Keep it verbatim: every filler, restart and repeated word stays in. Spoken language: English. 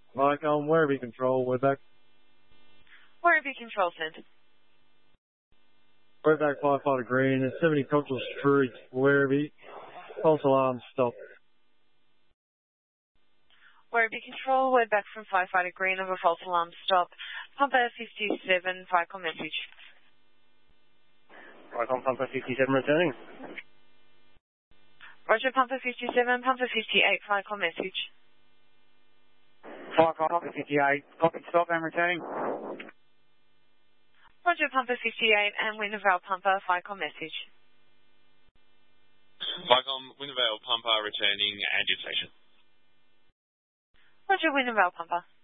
Like on Werribee Control, we're back. Werribee Control Centre. We're back firefighter green at seventy Cultural Street, Werribee. False alarm stop. Werribee Control, we're back from firefighter green of a false alarm stop. Pumper fifty-seven, Vicom message. Vicom Pumper fifty-seven returning. Roger, Pumper fifty-seven, Pumper fifty-eight, Vicom message. Vicom Pumper fifty-eight, copy, stop and returning. Roger, Pumper fifty-eight and Wintervale Pumper, Vicom message. Vicom, Wintervale Pumper returning and station. Roger, Wintervale Pumper.